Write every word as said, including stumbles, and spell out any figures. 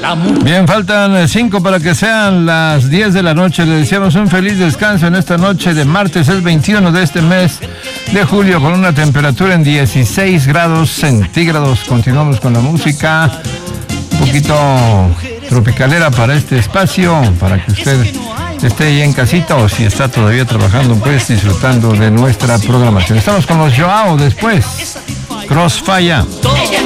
Bien, faltan cinco para que sean las diez de la noche. Le deseamos un feliz descanso en esta noche de martes, el veintiuno de este mes de julio, con una temperatura en dieciséis grados centígrados. Continuamos con la música, un poquito tropicalera para este espacio, para que usted esté ahí en casita o si está todavía trabajando, pues disfrutando de nuestra programación. Estamos con los Joao después. Crossfire.